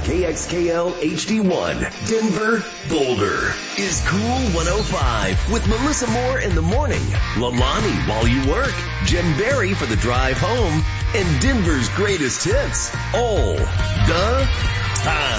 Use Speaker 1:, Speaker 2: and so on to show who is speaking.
Speaker 1: KXKL HD1, Denver, Boulder, is Cool 105 with Melissa Moore in the morning, Lalani while you work, Jim Barry for the drive home, and Denver's greatest hits all the time.